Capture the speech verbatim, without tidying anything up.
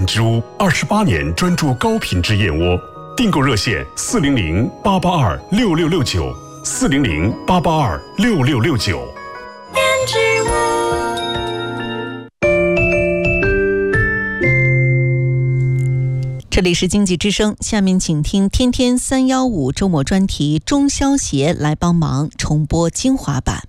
之屋，二十八年专注高品质燕窝。订购热线：四零零八八二六六六九，四零零八八二六六六九。 燕之屋。这里是经济之声，下面请听天天三一五周末专题中消协来帮忙重播精华版。